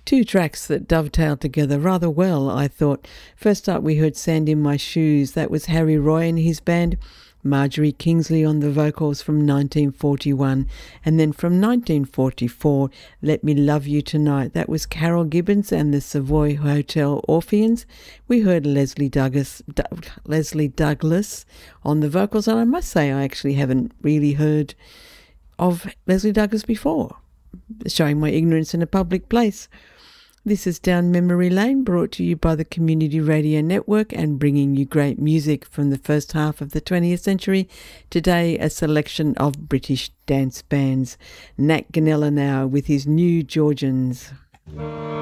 Two tracks that dovetailed together rather well, I thought. First up, we heard Sand in My Shoes. That was Harry Roy and his band. Marjorie Kingsley on the vocals from 1941. And then from 1944, Let Me Love You Tonight. That was Carol Gibbons and the Savoy Hotel Orpheans. We heard Leslie Douglas on the vocals. And I must say, I actually haven't really heard of Leslie Douglas before, showing my ignorance in a public place. This is Down Memory Lane, brought to you by the Community Radio Network and bringing you great music from the first half of the 20th century. Today, a selection of British dance bands. Nat Ganella now with his New Georgians.